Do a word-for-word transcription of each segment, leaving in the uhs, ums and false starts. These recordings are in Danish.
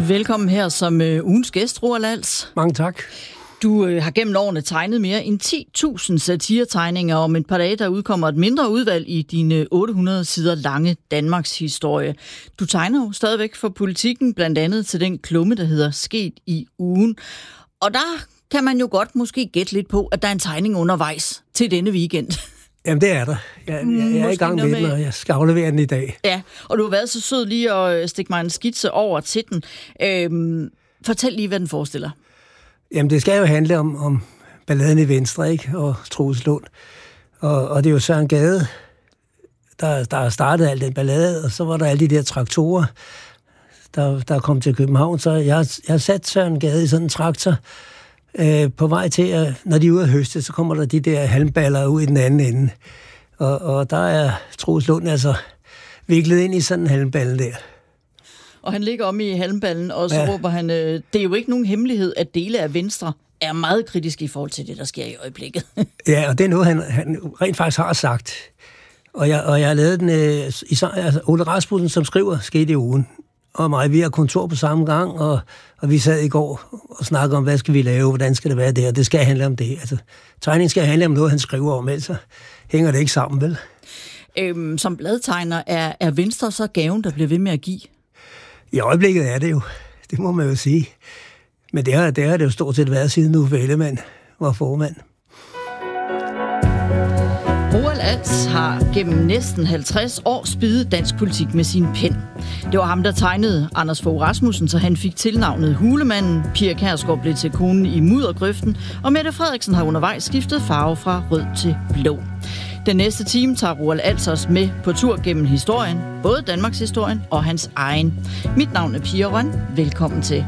Velkommen her som øh, ugens gæst, Roald Als. Mange tak. Du øh, har gennem årene tegnet mere end ti tusind satiretegninger. Om et par dage, der udkommer et mindre udvalg i din øh, otte hundrede sider lange Danmarks historie. Du tegner jo stadigvæk for Politikken, blandt andet til den klumme, der hedder Sket i ugen. Og der kan man jo godt måske gætte lidt på, at der er en tegning undervejs til denne weekend. Jamen, det er der. Jeg, jeg, jeg er i gang med den, og jeg skal aflevere den i dag. Ja, og du har været så sød lige at stikke mig en skitse over til den. Øhm, fortæl lige, hvad den forestiller. Jamen, det skal jo handle om, om balladen i Venstre, ikke? Og Troels Lund. Og, og det er jo Søren Gade, der, der startede al den ballade, og så var der alle de der traktorer, der, der kom til København. Så jeg, jeg har sat Søren Gade i sådan en traktor, øh, på vej til, at når de er ude at høste, så kommer der de der halmballer ud i den anden ende. Og, og der er Troels Lund altså viklet ind i sådan en halmballe der. Og han ligger om i halmballen, og så ja. råber han, øh, det er jo ikke nogen hemmelighed, at dele af Venstre er meget kritiske i forhold til det, der sker i øjeblikket. Ja, og det er noget, han, han rent faktisk har sagt. Og jeg, og jeg har lavet den øh, i altså Ole Rasmussen, som skriver Sket i ugen, og mig, vi har kontor på samme gang, og, og vi sad i går og snakkede om, hvad skal vi lave, hvordan skal det være der, det skal handle om det. Altså, tegningen skal handle om noget, han skriver om, ellers hænger det ikke sammen, vel? Øhm, som bladtegner, er, er Venstre så gaven, der bliver ved med at give? I øjeblikket er det jo, det må man jo sige. Men det har det, har det jo stort set været siden Uffe Ellemann var formand. Roald Als har gennem næsten halvtreds år spiddet dansk politik med sin pen. Det var ham, der tegnede Anders Fogh Rasmussen, så han fik tilnavnet Hulemanden. Pia Kjærsgaard blev til konen i muddergrøften, og Mette Frederiksen har undervejs skiftet farve fra rød til blå. Den næste time tager Roald Als os med på tur gennem historien, både Danmarks historien og hans egen. Mit navn er Pia Røn. Velkommen til.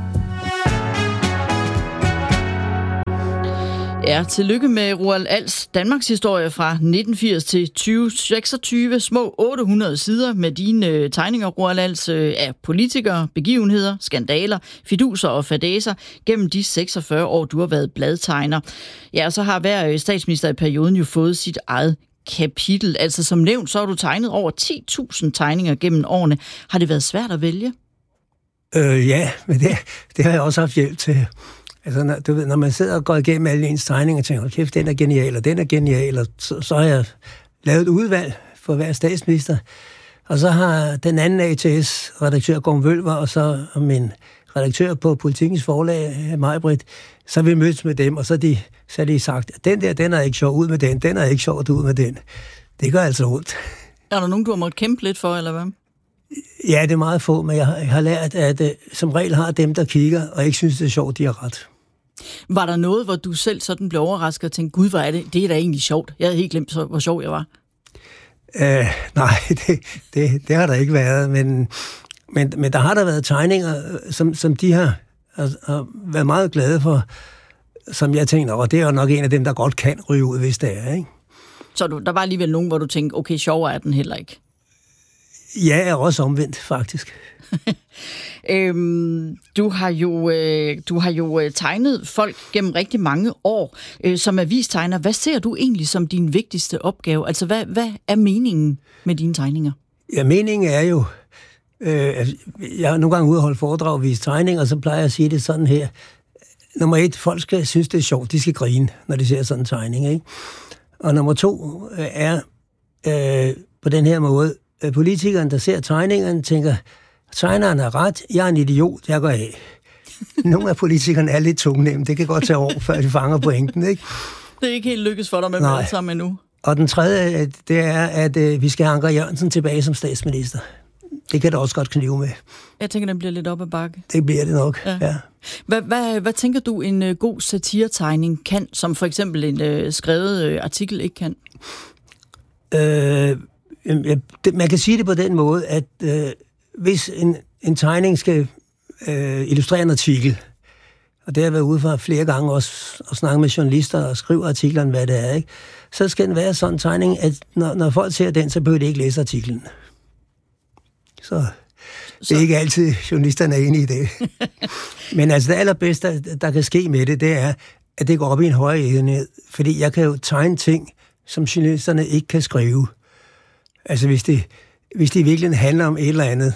Ja, tillykke med Roald Als Danmarks historie fra nitten firs til tyve seksogtyve, små otte hundrede sider med dine øh, tegninger, Roald Als, øh, af politikere, begivenheder, skandaler, fiduser og fadæser gennem de seksogfyrre år, du har været bladtegner. Ja, og så har hver statsminister i perioden jo fået sit eget kapitel. Altså som nævnt, så har du tegnet over ti tusind tegninger gennem årene. Har det været svært at vælge? Øh, ja, men det, det har jeg også haft hjælp til. Altså, når, du ved, når man sidder og går igennem alle ens tegninger og tænker, kæft, den er genial, og den er genial, og så, så har jeg lavet et udvalg for hver statsminister. Og så har den anden A T S-redaktør, Gorm Vølver, og så min redaktør på Politikens forlag, Maj-Britt, så har vi mødtes med dem, og så, de, så har de sagt, at den der, den er ikke sjov, ud med den, den er ikke sjov, ud med den. Det gør altså ondt. Er der nogen, du har måttet kæmpe lidt for, eller hvad? Ja, det er meget få, men jeg har, jeg har lært, at uh, som regel har dem, der kigger, og ikke synes, det er sjovt, de har ret. Var der noget, hvor du selv sådan blev overrasket og tænkte, gud, hvor er det? Det er da egentlig sjovt. Jeg havde helt glemt, hvor sjov jeg var. Uh, nej, det, det, det har der ikke været, men, men, men der har der været tegninger, som, som de har, altså, har været meget glade for, som jeg tænkte, og det er jo nok en af dem, der godt kan ryge ud, hvis det er, ikke? Så du, der var alligevel nogen, hvor du tænkte, okay, sjovere er den heller ikke? Ja, jeg er også omvendt, faktisk. øhm, du har jo øh, du har jo tegnet folk gennem rigtig mange år øh, som avistegner. Hvad ser du egentlig som din vigtigste opgave? Altså, hvad, hvad er meningen med dine tegninger? Ja, meningen er jo, øh, jeg er nogle gange ude og holde foredrag og vise tegninger, og så plejer jeg at sige det sådan her. Nummer et, folk skal synes, det er sjovt. De skal grine, når de ser sådan en tegning, ikke? Og nummer to øh, er øh, på den her måde, politikeren, der ser tegningerne, tænker, tegneren er ret, jeg er en idiot, jeg går af. Nogle af politikerne er lidt tungnemme, det kan godt tage år, før de fanger pointen, ikke? Det er ikke helt lykkes for dig med alt sammen endnu. Og den tredje, det er, at øh, vi skal have Anker Jørgensen tilbage som statsminister. Det kan da også godt knive med. Jeg tænker, den bliver lidt op ad bakke. Det bliver det nok, ja. ja. Hvad, hvad, hvad tænker du, en uh, god satiretegning kan, som for eksempel en uh, skrevet uh, artikel ikke kan? Øh... Man kan sige det på den måde, at øh, hvis en, en tegning skal øh, illustrere en artikel, og det har jeg været ude for flere gange også, og snakke med journalister og skrive artiklerne, hvad det er, ikke? Så skal den være sådan en tegning, at når, når folk ser den, så behøver de ikke læse artiklen. Så det er ikke altid, journalisterne er enige i det. Men altså det allerbedste, der, der kan ske med det, det er, at det går op i en højere enhed. Fordi jeg kan jo tegne ting, som journalisterne ikke kan skrive. Altså hvis det, hvis det virkelig handler om et eller andet,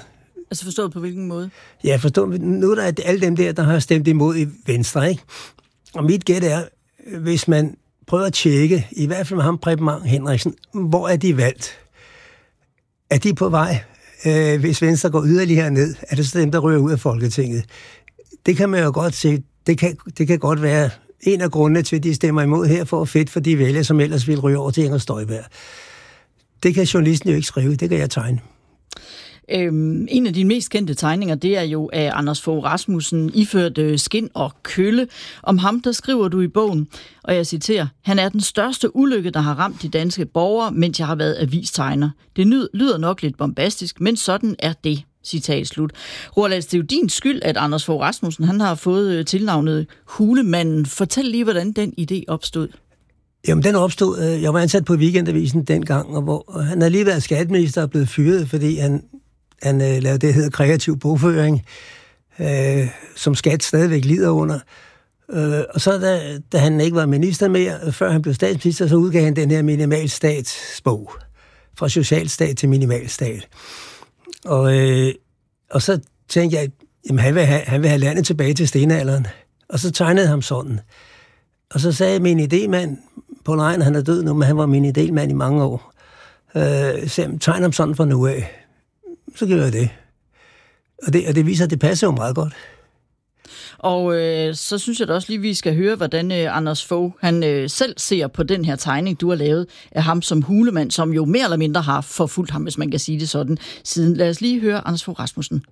Altså forstået på hvilken måde? Ja, forstået. Nu er der alle dem der, der har stemt imod i Venstre, ikke? Og mit gæt er, hvis man prøver at tjekke, i hvert fald med ham, Preben Bang Henriksen, hvor er de valgt? Er de på vej, øh, hvis Venstre går yderligere ned? Er det så dem, der ryger ud af Folketinget? Det kan man jo godt se. Det kan, det kan godt være en af grundene til, at de stemmer imod her for at fedt for de vælgere, som ellers ville ryge over til Inger Støjberg. Det kan journalisten jo ikke skrive, det kan jeg tegne. Øhm, en af de mest kendte tegninger, det er jo af Anders Fogh Rasmussen, iført øh, skin og kølle. Om ham, der skriver du i bogen, og jeg citerer, han er den største ulykke, der har ramt de danske borgere, mens jeg har været avistegner. Det lyder nok lidt bombastisk, men sådan er det. Citat slut. Roald Als, det er jo din skyld, at Anders Fogh Rasmussen, han har fået tilnavnet Hulemanden. Fortæl lige, hvordan den idé opstod. Jamen, den opstod, jeg var ansat på Weekendavisen dengang, og hvor han havde lige været skatteminister og blevet fyret, fordi han, han uh, lavede det, der hedder kreativ bogføring, uh, som skat stadigvæk lider under. Uh, og så da, da han ikke var minister mere, før han blev statsminister, så udgav han den her minimalstatsbog, fra socialstat til minimalstat. Og, øh, og så tænkte jeg, jamen han vil, have, han vil have landet tilbage til stenalderen. Og så tegnede ham sådan. Og så sagde min idémand, Poul Reichhardt, han er død nu, men han var min idémand i mange år. Øh, så tegn ham sådan fra nu af. Så gjorde jeg det. Og det, og det viser, at det passer jo meget godt. Og øh, så synes jeg da også lige, vi skal høre, hvordan øh, Anders Fogh, han øh, selv ser på den her tegning, du har lavet af ham som hulemand, som jo mere eller mindre har forfulgt ham, hvis man kan sige det sådan, siden. Lad os lige høre Anders Fogh Rasmussen.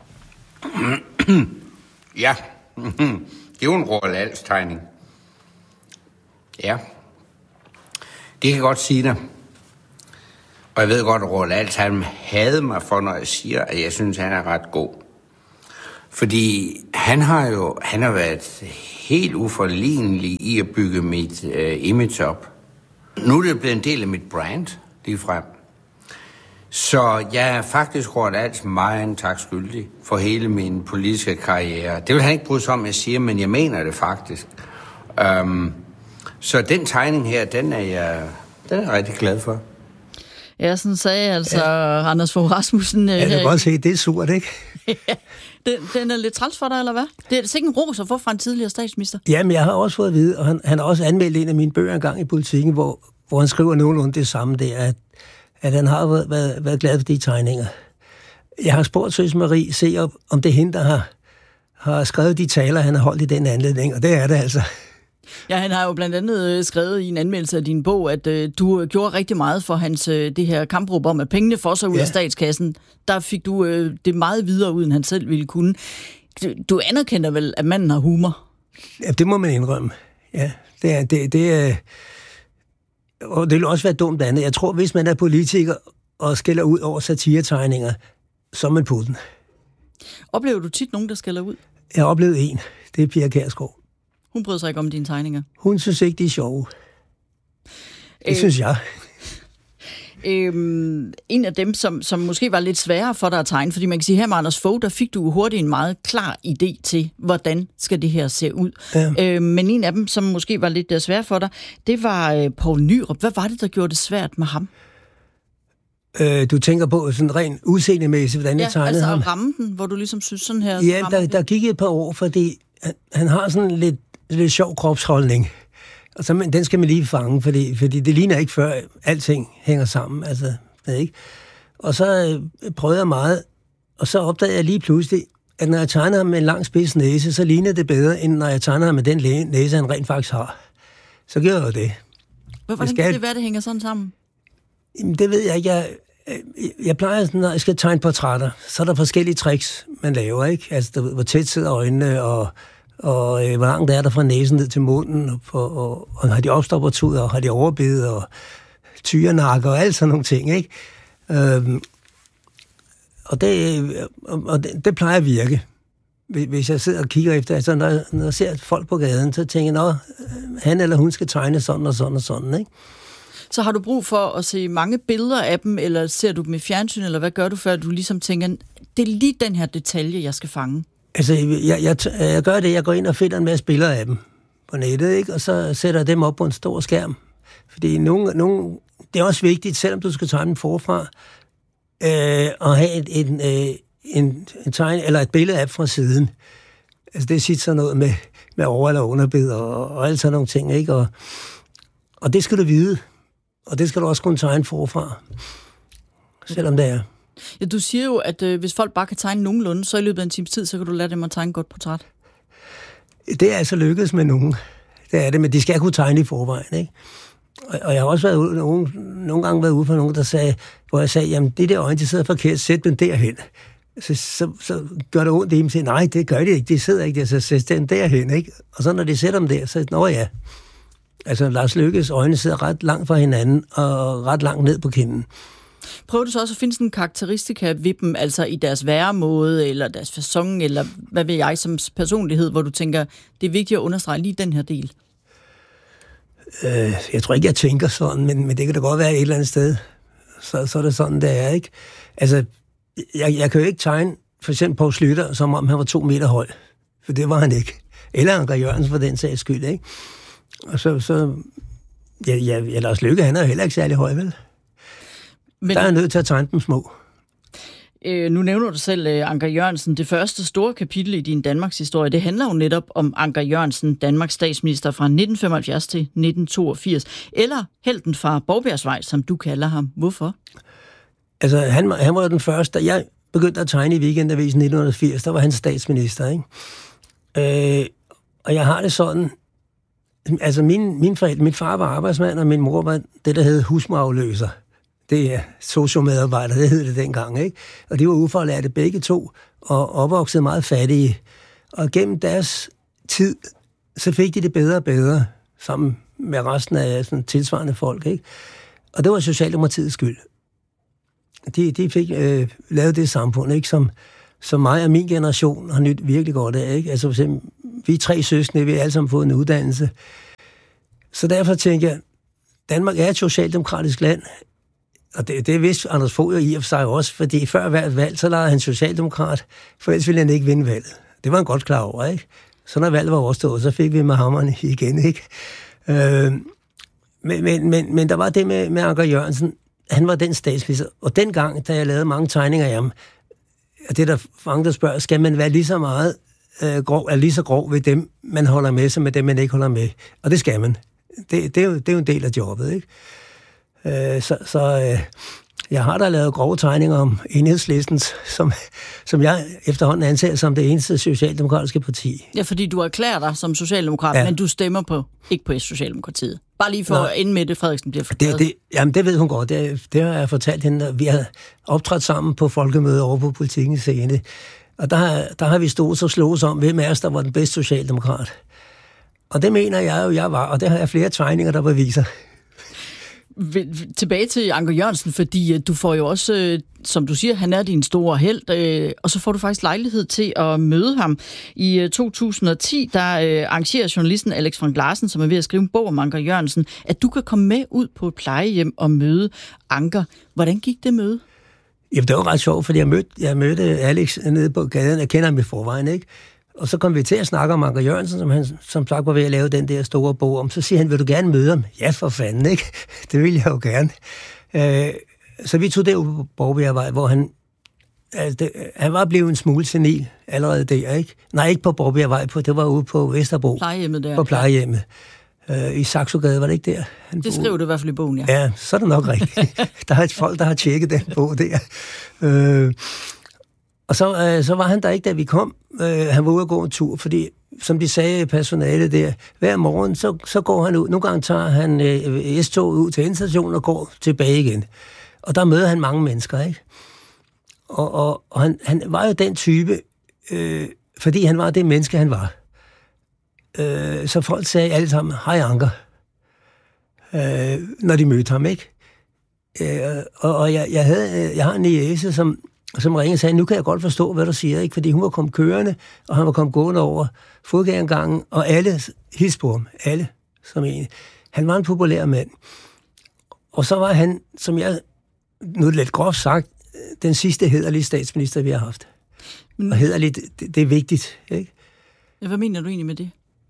Ja, det er jo en Roald Als tegning. Ja, det kan jeg godt sige dig. Og jeg ved godt, at Roald Als han havde mig for, når jeg siger, at jeg synes, han er ret god. Fordi han har jo han har været helt uforlignelig i at bygge mit øh, image op. Nu er det blevet en del af mit brand, lige frem. Så jeg er faktisk Roald Als meget en tak skyldig for hele min politiske karriere. Det vil han ikke bryde sig om, jeg siger, men jeg mener det faktisk. Um, så den tegning her, den er jeg, den er jeg rigtig glad for. Ja, sådan sagde altså ja. Anders Fogh Rasmussen. Ja, jeg kan godt se, det er surt, ikke? Ja, den, den er lidt træls for dig, eller hvad? Det er sikkert en ros at få fra en tidligere statsminister. Jamen, jeg har også fået at vide, og han, han har også anmeldt en af mine bøger engang i Politikken, hvor, hvor han skriver nogenlunde det samme der, at, at han har været, været, været glad for de tegninger. Jeg har spurgt Søs Marie se, om det er hende, der har, har skrevet de taler, han har holdt i den anledning, og det er det altså. Ja, han har jo blandt andet skrevet i en anmeldelse af din bog, at øh, du gjorde rigtig meget for hans øh, det her kampråb om, at pengene får sig ud ja. af statskassen. Der fik du øh, det meget videre ud, end han selv ville kunne. Du, du anerkender vel, at manden har humor? Ja, det må man indrømme. Ja, det er... Det, det er og det vil også være dumt andet. Jeg tror, hvis man er politiker og skælder ud over satiretegninger, så er man på den. Oplever du tit nogen, der skælder ud? Jeg har oplevet en. Det er Pia Kjærsgaard. Hun bryder sig ikke om dine tegninger? Hun synes ikke, de er sjove. Det øh, synes jeg. Øhm, en af dem, som, som måske var lidt sværere for dig at tegne, fordi man kan sige, her med Anders Fogh, der fik du hurtigt en meget klar idé til, hvordan skal det her se ud. Ja. Øhm, men en af dem, som måske var lidt svær for dig, det var øh, Poul Nyrup. Hvad var det, der gjorde det svært med ham? Øh, du tænker på sådan rent udseendemæssigt, hvordan ja, jeg tegnede altså ham? Ja, altså at ramme den, hvor du ligesom synes sådan her... Ja, der, der gik et par år, fordi han, han har sådan lidt, lidt sjov kropsholdning. Og så, den skal man lige fange, fordi, fordi det ligner ikke før alting hænger sammen. Altså, det ikke. Og så øh, prøvede jeg meget, og så opdagede jeg lige pludselig, at når jeg tegner ham med en lang spids næse, så ligner det bedre, end når jeg tegner ham med den næse, han rent faktisk har. Så gør jeg det. Hvordan skal... kan det være, det hænger sådan sammen? Jamen, det ved jeg ikke. Jeg, jeg, jeg plejer sådan, når jeg skal tegne portrætter, så er der forskellige tricks, man laver, ikke? Altså, der, hvor tæt sidder øjnene, og og øh, hvor langt er der fra næsen ned til munden, og, og, og, og har de opstoppertud, og har de overbid, og tyrenakker, og alt sådan nogle ting, ikke? Øhm, og det, og det, det plejer at virke. Hvis jeg sidder og kigger efter, altså når, når jeg ser folk på gaden, så tænker jeg, nå, han eller hun skal tegne sådan og sådan og sådan, ikke? Så har du brug for at se mange billeder af dem, eller ser du dem i fjernsyn, eller hvad gør du, før du ligesom tænker, det er lige den her detalje, jeg skal fange? Altså, jeg, jeg, jeg gør det, jeg går ind og finder en masse billeder af dem på nettet, ikke? Og så sætter jeg dem op på en stor skærm. Fordi nogle, nogle, det er også vigtigt, selvom du skal tegne dem forfra, øh, at have et, et, en, en tegn, eller et billede af fra siden. Altså, det er sit sådan noget med, med over- eller underbid og, og alt sådan nogle ting, ikke? Og, og det skal du vide. Og det skal du også kunne tegne forfra. Selvom det er. Ja, du siger jo, at øh, hvis folk bare kan tegne nogenlunde, så i løbet af en times tid, så kan du lade dem at tegne et godt portræt. Det er altså lykkedes med nogen. Det er det, men de skal kunne tegne i forvejen, ikke? Og, og jeg har også været ude, nogen, nogle gange været ude for nogen, der sagde, hvor jeg sagde, jamen det der øjne, de sidder forkert, sæt dem derhen. Så, så, så gør det ondt i dem til, nej, det gør de ikke, de sidder ikke der, så sæt dem derhen, ikke? Og så når de sætter dem der, så nå ja. Altså Lars Løkkes øjne sidder ret langt fra hinanden, og ret langt ned på kinden. Prøver du så også at finde sådan en karakteristika ved dem, altså i deres væremåde, eller deres facon, eller hvad ved jeg, som personlighed, hvor du tænker, det er vigtigt at understrege lige den her del? Øh, jeg tror ikke, jeg tænker sådan, men, men det kan da godt være et eller andet sted. Så, så er det sådan, det er, ikke? Altså, jeg, jeg kan jo ikke tegne for eksempel Poul Schlüter, som om han var to meter høj. For det var han ikke. Eller Anker Jørgensen for den sags skyld, ikke? Og så, så ja, ja, Lars Løkke, han er jo heller ikke særlig høj, vel? Men, der er jeg nødt til at tegne dem små. Øh, nu nævner du selv øh, Anker Jørgensen. Det første store kapitel i din Danmarks historie, det handler jo netop om Anker Jørgensen, Danmarks statsminister fra nitten femoghalvfjerds til nitten toogfirs. Eller helten fra Borgbjergsvej, som du kalder ham. Hvorfor? Altså, han, han var den første. Da jeg begyndte at tegne i Weekendavisen nitten firs, der var han statsminister, ikke? Øh, og jeg har det sådan. Altså, min, min, forældre, min far var arbejdsmand, og min mor var det, der hed husmorafløser. Det er sociomedarbejder, det hed det dengang, ikke? Og de var ufaglærte begge to, og opvoksede meget fattige. Og gennem deres tid, så fik de det bedre og bedre, sammen med resten af sådan, tilsvarende folk, ikke? Og det var Socialdemokratiets skyld. De, de fik øh, lavet det samfund, ikke? Som, som mig og min generation har nyt virkelig godt af, ikke? Altså for eksempel, vi er tre søskende, vi har alle sammen fået en uddannelse. Så derfor tænker jeg, Danmark er et socialdemokratisk land. Og det, det vidste Anders Fogh jo i og for sig også, fordi før hvert valg, så lavede han socialdemokrat, for ellers ville han ikke vinde valget. Det var han godt klar over, ikke? Så når valget var overstået, så fik vi med hammerne igen, ikke? Øh, men, men, men, men der var det med, med Anker Jørgensen. Han var den statsminister. Og dengang, da jeg lavede mange tegninger af ham, og det der mange, der spørger, skal man være lige så meget øh, grov, eller lige så grov ved dem, man holder med, som med dem, man ikke holder med? Og det skal man. Det, det, er, jo, det er jo en del af jobbet, ikke? Øh, så så øh, jeg har da lavet grove tegninger om Enhedslistens, som, som jeg efterhånden anser som det eneste socialdemokratiske parti. Ja, fordi du erklærer dig som socialdemokrat, ja. Men du stemmer på ikke på Socialdemokratiet. Bare lige for at ende med det, Frederiksen bliver forklaret. Det, det, jamen, det ved hun godt. Det, det har jeg fortalt hende. Vi har optrådt sammen på folkemøder over på Politikens Scene. Og der, der har vi stået så slået om, hvem af os, der var den bedste socialdemokrat. Og det mener jeg jo, jeg var. Og det har jeg flere tegninger, der beviser. Tilbage til Anker Jørgensen, fordi du får jo også, som du siger, han er din store helt, og så får du faktisk lejlighed til at møde ham. I to tusind og ti, der arrangerer journalisten Alex Frank Larsen, som er ved at skrive en bog om Anker Jørgensen, at du kan komme med ud på et plejehjem og møde Anker. Hvordan gik det møde? Jamen, det var ret sjovt, fordi jeg mødte, jeg mødte Alex nede på gaden. Jeg kender ham i forvejen, ikke? Og så kom vi til at snakke om Anker Jørgensen, som han som sagt var ved at lave den der store bog om. Så siger han, vil du gerne møde ham? Ja, for fanden, ikke? Det vil jeg jo gerne. Øh, så vi tog det ud på Borgbjergvej, hvor han... Altså, det, han var blevet en smule senil allerede der, ikke? Nej, ikke på Borgbjergvej, på, det var ude på Vesterbro. Plejehjemmet der. På plejehjemmet. Ja. Øh, I Saxogade, var det ikke der? Han det skriver du i hvert fald i bogen, ja. Ja, så er det nok rigtigt. Der er et folk, der har tjekket den bog der. Øh, Og så, øh, så var han der ikke, da vi kom. Øh, han var ude at gå en tur, fordi, som de sagde i personalet der, hver morgen, så, så går han ud. Nogle gange tager han øh, S-toget ud til endestationen og går tilbage igen. Og der møder han mange mennesker, ikke? Og, og, og han, han var jo den type, øh, fordi han var det menneske, han var. Øh, så folk sagde alle sammen, hej Anker, øh, når de mødte ham, ikke? Øh, og og jeg, jeg, havde, jeg har en niece, som... som ringede og sagde, nu kan jeg godt forstå, hvad du siger, ikke? Fordi hun var kommet kørende, og han var kommet gående over fodgængergangen, og alle hilste på ham, alle som en. Han var en populær mand. Og så var han, som jeg, nu lidt groft sagt, den sidste hæderlige statsminister, vi har haft. Mm. Og hæderligt, det, det er vigtigt, ikke? Ja, hvad mener du egentlig med det?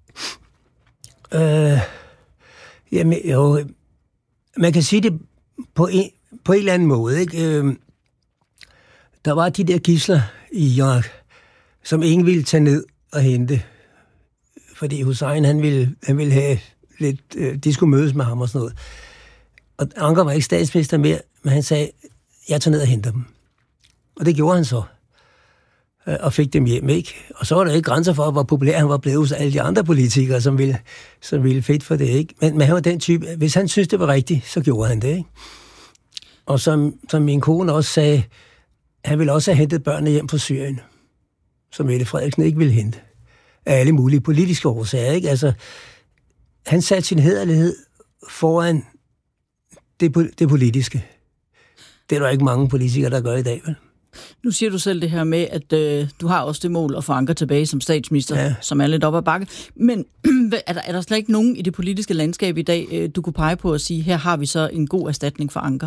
Øh, jamen, jo, man kan sige det på en, på en eller anden måde, ikke? Øh, der var de der gidsler i Irak, som ingen ville tage ned og hente. Fordi Hussein, han ville, han ville have lidt... Øh, de skulle mødes med ham og sådan noget. Og Anker var ikke statsminister mere, men han sagde, jeg tager ned og henter dem. Og det gjorde han så. Øh, og fik dem hjem, ikke? Og så var der ikke grænser for, hvor populær han var blevet hos alle de andre politikere, som ville, som ville fedt for det, ikke? Men, men han var den type... Hvis han syntes, det var rigtigt, så gjorde han det, ikke? Og som, som min kone også sagde, han ville også have hentet børnene hjem fra Syrien, som Mette Frederiksen ikke ville hente. Af alle mulige politiske årsager, ikke? Altså, han satte sin hæderlighed foran det, det politiske. Det er der ikke mange politikere, der gør i dag, vel? Nu siger du selv det her med, at øh, du har også det mål at få Anker tilbage som statsminister, ja. Som er lidt op ad bakke. Men er der, er der slet ikke nogen i det politiske landskab i dag, øh, du kunne pege på at sige, her har vi så en god erstatning for Anker?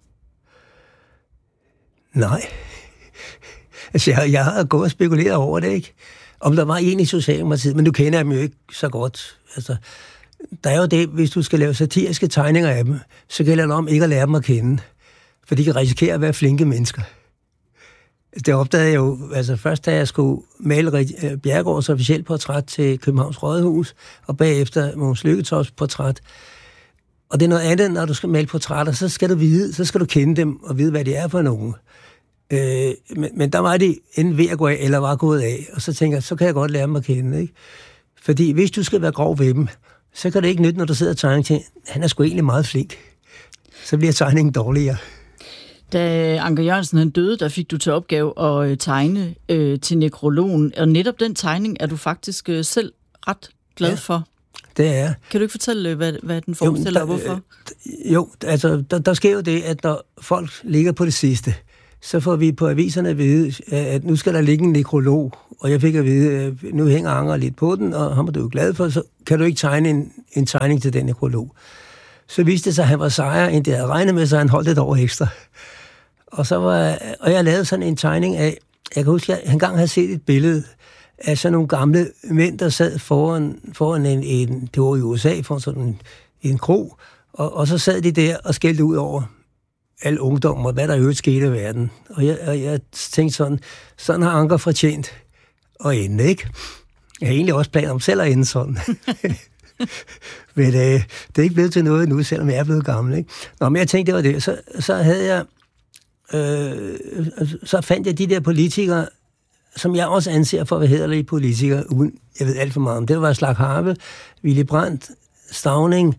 Nej. Altså, jeg, jeg har gået og spekuleret over det, ikke? Om der var en i Socialdemokratiet, men du kender dem jo ikke så godt. Altså, der er jo det, hvis du skal lave satiriske tegninger af dem, så gælder det om ikke at lære dem at kende. For de kan risikere at være flinke mennesker. Det opdagede jeg jo, altså først da jeg skulle male Bjerregaards officielt portræt til Københavns Rådhus, og bagefter Mogens Lykketofts portræt. Og det er noget andet, når du skal male portrætter, så skal du vide, så skal du kende dem og vide, hvad de er for nogen. Øh, men, men der var de enten ved at gå af, eller var gået af. Og så tænker jeg, så kan jeg godt lære dem at kende, ikke? Fordi hvis du skal være grov ved dem, så kan det ikke nytte, når du sidder og tegner til, han er sgu egentlig meget flink. Så bliver tegningen dårligere. Da Anker Jørgensen han døde, der fik du til opgave at tegne øh, til nekrologen. Og netop den tegning er du faktisk øh, selv ret glad ja, for. Det er. Kan du ikke fortælle, hvad, hvad den forestiller, og hvorfor? Jo, altså, der, der sker jo det, at når folk ligger på det sidste, så får vi på aviserne at vide, at nu skal der ligge en nekrolog. Og jeg fik at vide, at nu hænger Anker lidt på den, og ham er du jo glad for, så kan du ikke tegne en, en tegning til den nekrolog. Så viste det sig, at han var sejere, end det havde regnet med, så han holdt et år ekstra. Og, så var, og jeg lavede sådan en tegning af, jeg kan huske, at jeg engang havde set et billede af sådan nogle gamle mænd, der sad foran, foran en, en, det var i U S A, foran sådan en, en krog, og, og så sad de der og skældte ud over al ungdom, og hvad der i øvrigt skete i verden. Og jeg, og jeg tænkte sådan, sådan har Anker fortjent at ende, ikke? Jeg har egentlig også planer om selv at ende sådan. Men øh, det er ikke blevet til noget nu, selvom jeg er blevet gammel, ikke? Nå, men jeg tænkte, det var det. Så, så havde jeg øh, så fandt jeg de der politikere, som jeg også anser for at være hæderlige politikere, uden jeg ved alt for meget om. Det var Slag Harve, Willy Brandt, Stauning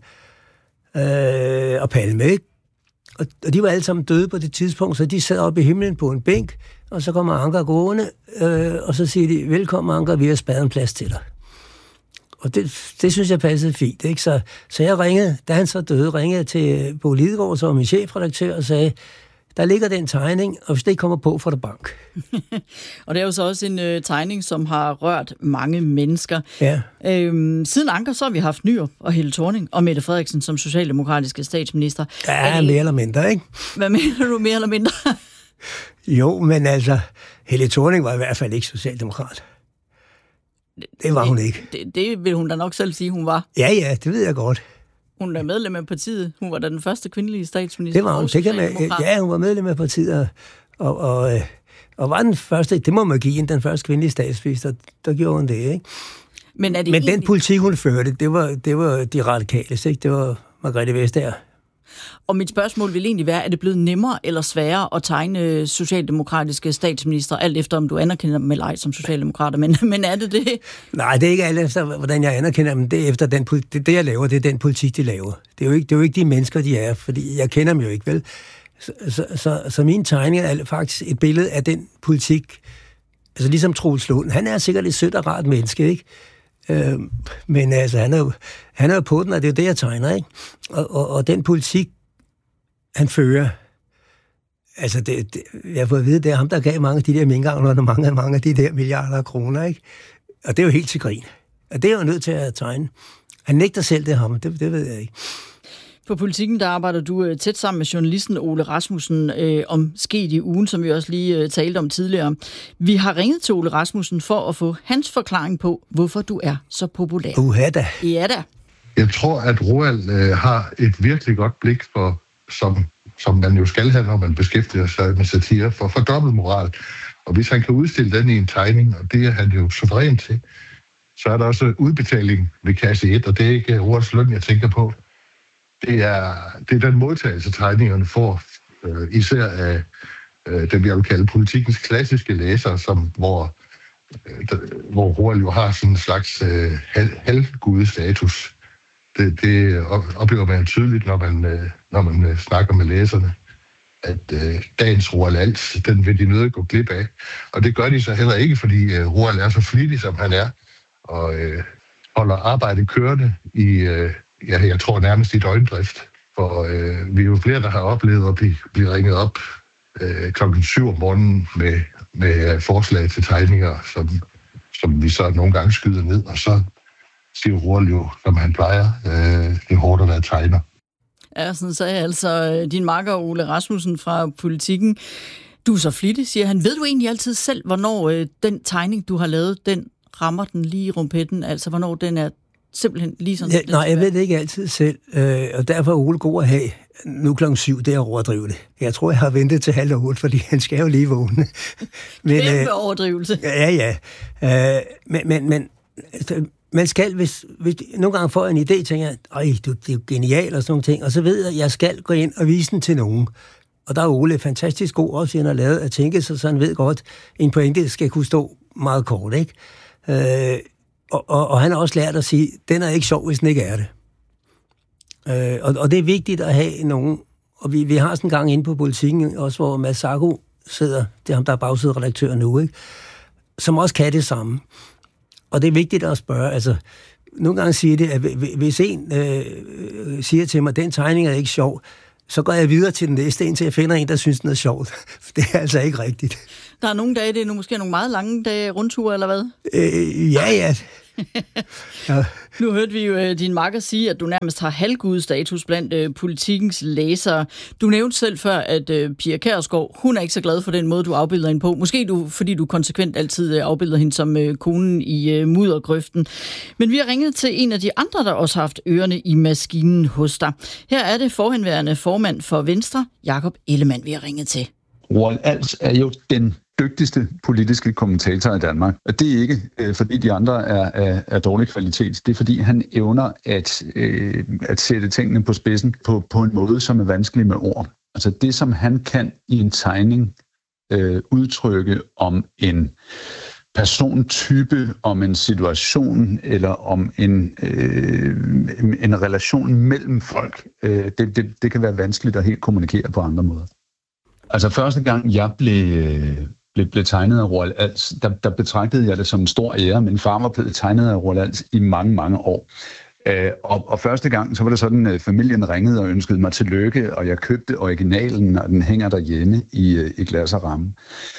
øh, og Palme, ikke? Og, og de var alle sammen døde på det tidspunkt, så de sad oppe i himlen på en bænk, og så kommer Anker gående, øh, og så siger de, velkommen Anker, vi har spadet en plads til dig. Og det, det synes jeg passede fint, ikke? Så, så jeg ringede, da han så døde, ringede til Bo Lidegaard, som var min chefredaktør, og sagde, der ligger den tegning, og hvis det ikke kommer på, får du bank. Og det er jo så også en øh, tegning, som har rørt mange mennesker. Ja. Øhm, siden Anker, så har vi haft Nyrup og Helle Thorning og Mette Frederiksen som socialdemokratiske statsminister. Ja, mere eller mindre, ikke? Hvad mener du, mere eller mindre? Jo, men altså, Helle Thorning var i hvert fald ikke socialdemokrat. Det var hun ikke. Det, det vil hun da nok selv sige, hun var. Ja, ja, det ved jeg godt. Hun er medlem af partiet. Hun var da den første kvindelige statsminister. Det var hun. Det kan man, ja, hun var medlem af partiet, og, og, og var den første, det må man give hende, den første kvindelige statsminister. Der gjorde hun det, ikke? Men, er det Men egentlig... den politik, hun førte, det var, det var de radikale, ikke? Det var Margrethe Vestager. Og mit spørgsmål vil egentlig være, er det blevet nemmere eller sværere at tegne socialdemokratiske statsminister, alt efter om du anerkender dem eller ej som socialdemokrater, men, men er det det? Nej, det er ikke alt efter, hvordan jeg anerkender dem. Det er efter den, det, det, jeg laver, det er den politik, de laver. Det er jo ikke, det er jo ikke de mennesker, de er, fordi jeg kender dem jo ikke, vel? Så, så, så, så min tegning er faktisk et billede af den politik, altså ligesom Troels Lund. Han er sikkert et sødt og rart menneske, ikke? Øh, men altså, han er jo, han er jo på den, og det er jo det, jeg tegner, ikke? Og, og, og den politik, han fører, altså, det, det, jeg har fået at vide, det er ham, der gav mange af de der minkavlere, og mange, mange af de der milliarder af kroner, ikke? Og det er jo helt til grin. Og det er jo nødt til at tegne. Han nægter selv, det ham, det, det ved jeg ikke. På Politikken, der arbejder du tæt sammen med journalisten Ole Rasmussen øh, om sket i ugen, som vi også lige øh, talte om tidligere. Vi har ringet til Ole Rasmussen for at få hans forklaring på, hvorfor du er så populær. Uha da. Ja da. Jeg tror, at Roald øh, har et virkelig godt blik for, som som man jo skal have, når man beskæftiger sig med satire, for, for dobbeltmoral. Og hvis han kan udstille den i en tegning, og det er han jo suveræn til, så er der også udbetaling ved kasse et, og det er ikke ordets løn, jeg tænker på. Det er, det er den modtagelse, tegningerne får, øh, især af øh, dem, jeg vil kalde politikens klassiske læsere, som, hvor, øh, der, hvor Roald jo har sådan en slags øh, hal, halvgudestatus. Det, det oplever man tydeligt, når man, øh, når man øh, snakker med læserne, at øh, dagens Roald Als, den vil de nødt gå glip af. Og det gør de så heller ikke, fordi øh, Roald er så flittig, som han er, og øh, holder arbejdet kørende i, øh, ja, jeg tror nærmest i døgndrift. For øh, vi er jo flere, der har oplevet at blive, blive ringet op øh, klokken syv om morgenen med, med forslag til tegninger, som, som vi så nogle gange skyder ned, og så siger Roald jo, som han plejer, øh, det er hårdt at være tegner. Ja, sådan sagde altså din makker Ole Rasmussen fra Politikken. Du er så flittig, siger han. Ved du egentlig altid selv, hvornår øh, den tegning, du har lavet, den rammer den lige i rumpetten? Altså, hvornår den er simpelthen lige sådan? Ja, nej, jeg ved det ikke altid selv, øh, og derfor er Ole god at have. Nu klokken syv, det er at overdrive det. Jeg tror, jeg har ventet til halv otte, fordi han skal jo lige vågne. Men, Kæmpe øh, overdrivelse. Ja, ja. Øh, men, men, men altså, man skal, hvis, hvis nogle gange får en idé, tænker jeg, øj, det er jo genialt og sådan nogle ting, og så ved jeg, at jeg skal gå ind og vise den til nogen. Og der er Ole fantastisk god også, han har lavet at tænke sig, så han ved godt, en pointe skal kunne stå meget kort, ikke? Øh, og, og, og han har også lært at sige, den er ikke sjov, hvis den ikke er det. Øh, og, og det er vigtigt at have nogen, og vi, vi har sådan en gang inde på Politikken, også hvor Mads Sarko sidder, det er ham, der er bagsideredaktør nu, ikke? Som også kan det samme. Og det er vigtigt at spørge, altså, nogle gange siger det, at hvis en øh, siger til mig, den tegning er ikke sjov, så går jeg videre til den næste, indtil jeg finder en, der synes, den er sjovt. Det er altså ikke rigtigt. Der er nogle dage, det er nu måske nogle meget lange dage, rundture, eller hvad? Øh, ja, ja. ja. Nu hørte vi jo din makker sige, at du nærmest har halvgudstatus blandt øh, Politikens læsere. Du nævnte selv før, at øh, Pia Kjærsgaard, hun er ikke så glad for den måde, du afbilder hende på. Måske du, fordi du konsekvent altid øh, afbilder hende som øh, konen i øh, muddergrøften. Men vi har ringet til en af de andre, der også har haft ørerne i maskinen hos dig. Her er det forhenværende formand for Venstre, Jakob Ellemann, vi har ringet til. Roald Als er jo den dygtigste politiske kommentator i Danmark. Og det er ikke, øh, fordi de andre er, er, er dårlig kvalitet. Det er, fordi han evner at, øh, at sætte tingene på spidsen på, på en måde, som er vanskelig med ord. Altså det, som han kan i en tegning øh, udtrykke om en persontype, om en situation eller om en, øh, en relation mellem folk, øh, det, det, det kan være vanskeligt at helt kommunikere på andre måder. Altså første gang jeg blev, blev, blev tegnet af Roald Als, der, der betragtede jeg det som en stor ære. Min far var blevet tegnet af Roald Als i mange, mange år. Øh, og, og første gang, så var det sådan, at familien ringede og ønskede mig tillykke, og jeg købte originalen, og den hænger derhjemme i, i glas og ramme.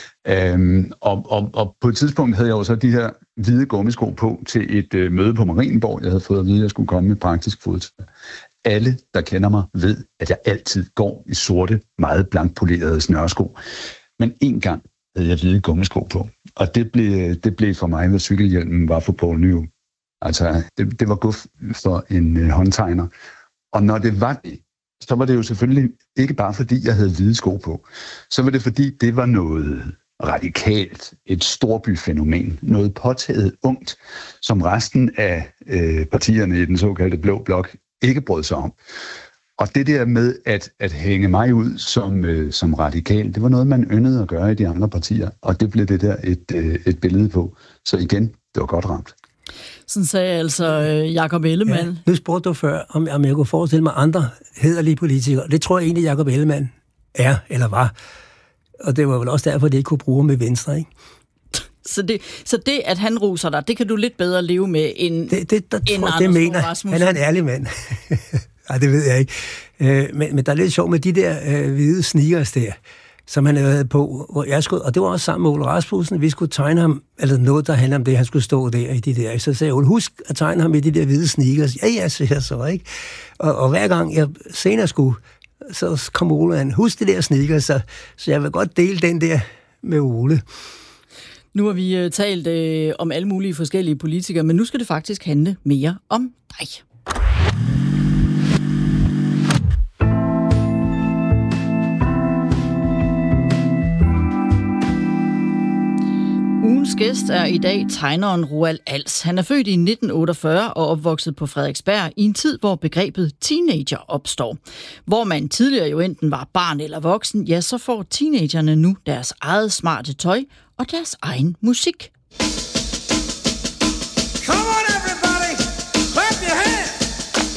Øh, og, og, og på et tidspunkt havde jeg jo så de her hvide gummisko på til et øh, møde på Marienborg. Jeg havde fået at vide, at jeg skulle komme med praktisk fodtøj. Alle, der kender mig, ved, at jeg altid går i sorte, meget blankpolerede snørsko. Men en gang havde jeg hvide gummisko på, og det blev, det blev for mig, hvad cykelhjelmen var for Poul Nyrup. Altså, det, det var guf for en øh, håndtegner. Og når det var det, så var det jo selvfølgelig ikke bare fordi, jeg havde hvide sko på. Så var det fordi, det var noget radikalt, et storbyfænomen, noget påtaget ungt, som resten af øh, partierne i den såkaldte blå blok ikke brød sig om. Og det der med at, at hænge mig ud som, øh, som radikal, det var noget, man yndede at gøre i de andre partier, og det blev det der et, øh, et billede på. Så igen, det var godt ramt. Sådan sagde altså øh, Jakob Ellemann. Ja, nu spurgte du før, om, om jeg kunne forestille mig andre hæderlige politikere. Det tror jeg egentlig, Jakob Ellemann er, eller var. Og det var vel også derfor, det ikke kunne bruge med Venstre, ikke? Så det, så det, at han roser dig, det kan du lidt bedre leve med, end, det, det, der, end tror, Anders det mener Rasmussen. Han er en ærlig mand. Nej, det ved jeg ikke. Øh, men, men der er lidt sjovt med de der øh, hvide sneakers der, som han havde på, hvor jeg skulle, og det var også sammen med Ole Rasmussen, vi skulle tegne ham, eller noget, der handler om det, han skulle stå der i de der. Så sagde Ole, husk at tegne ham i de der hvide sneakers. Ja, ja, siger jeg så, ikke? Og, og hver gang jeg senere skulle, så kom Ole an, husk det der sneakers, så, så jeg vil godt dele den der med Ole. Nu har vi uh, talt uh, om alle mulige forskellige politikere, men nu skal det faktisk handle mere om dig. gæst er i dag tegneren Roald Als. Han er født i nitten otteogfyrre og opvokset på Frederiksberg i en tid, hvor begrebet teenager opstår. Hvor man tidligere jo enten var barn eller voksen, ja, så får teenagerne nu deres eget smarte tøj og deres egen musik.